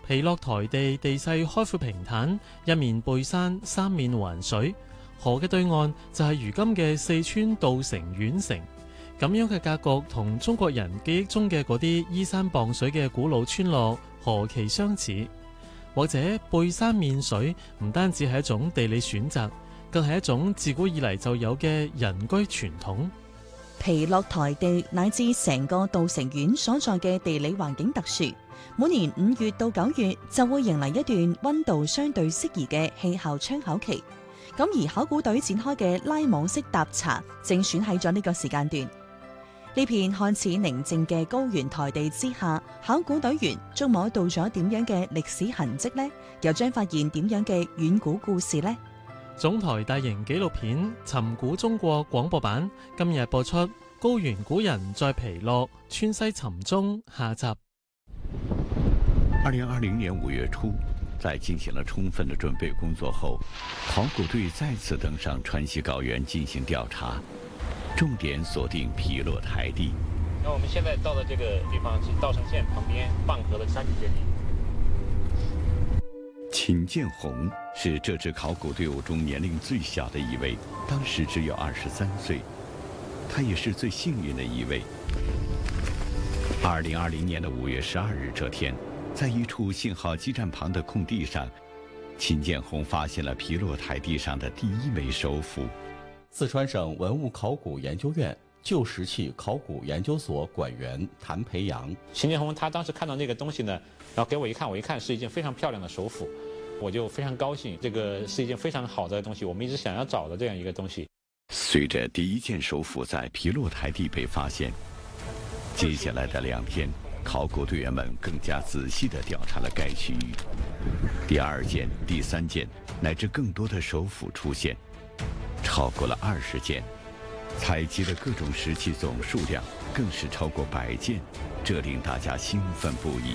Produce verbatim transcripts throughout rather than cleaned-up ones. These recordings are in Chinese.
皮洛台地地勢開闊平坦，一面背山，三面環水。河嘅對岸就係如今嘅四川稻城縣城。咁樣嘅格局同中國人記憶中嘅嗰啲依山傍水嘅古老村落何其相似。或者背山面水唔單止係一種地理選擇，更係一種自古以嚟就有嘅人居傳統。 皮洛台地乃至成個稻城縣所在嘅地理環境特殊，每年五月到九月就會迎嚟一段溫度相對適宜嘅氣候窗口期。咁而考古隊展開嘅拉網式踏查，正選喺咗呢個時間段。呢片看似寧靜嘅高原台地之下，考古隊員觸摸到咗點樣嘅歷史痕跡呢？又將發現點樣嘅遠古故事呢？ 總台大型紀錄片《尋古中國》廣播版今日播出《高原古人在皮洛川西尋蹤》下集。 二零二零年五月初，在進行了充分的準備工作後，考古隊再次登上川西高原進行調查。重點鎖定皮洛台地。 那我們現在到的這個地方是稻城縣旁邊蚌河的山體間地。 秦建紅是這支考古隊伍中年齡最小的一位，當時只有二十三歲。他也是最幸運的一位。二零二零年的五月十二日這天，在一處信號基站旁的空地上，秦建紅發現了皮洛台地上的第一枚手斧。 四川省文物考古研究院舊石器考古研究所館員譚培陽， 秦建紅他當時看到那個東西呢，然後給我一看，我一看是一件非常漂亮的手斧，我就非常高興，這個是一件非常好的東西，我們一直想要找的這樣一個東西。 隨着第一件手斧在皮洛台地被發現，接下來的兩天，考古隊員們更加仔細地調查了該區域。第二件、第三件乃至更多的手斧出現。超過了二十件，採集的各種石器總數量更是超過百件，這令大家興奮不已。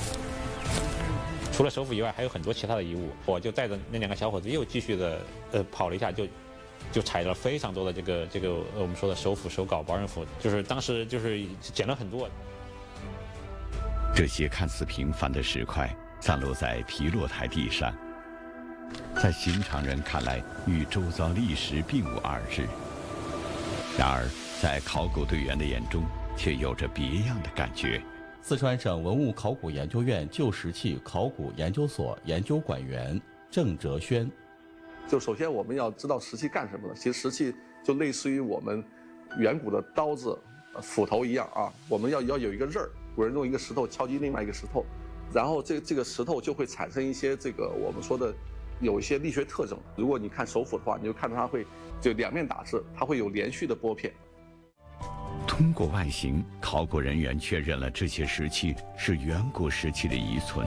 除了手斧以外，還有很多其他的遺物。我就帶着那兩個小伙子又繼續的，呃，跑了一下，就就採了非常多的這個這個我們說的手斧、手鎬、保刃斧，就是當時就是撿了很多。 這些看似平凡的石塊散落在皮洛台地上，在尋常人看來，與周遭歷史並無二致。然而，在考古隊員的眼中，卻有着別樣的感覺。 四川省文物考古研究院舊石器考古研究所研究館員鄭哲軒， 就首先我們要知道石器幹什麼呢？其實石器就類似於我們遠古的刀子、斧頭一樣啊，我們要要有一個刃兒，古人用一個石頭敲擊另外一個石頭，然後這這個石頭就會產生一些這個我們說的。有一些力學特徵。如果你看手斧的話，你就看到它會就兩面打字，它會有連續的撥片。 通過外形，考古人員確認了這些石器是遠古時期的遺存。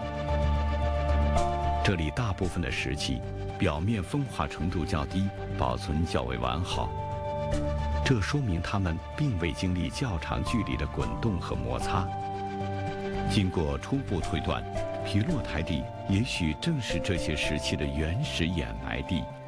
這裡大部分的石器表面風化程度較低，保存較為完好，這說明它們並未經歷較長距離的滾動和摩擦。經過初步推斷，皮洛台地也許正是這些石器的原始掩埋地，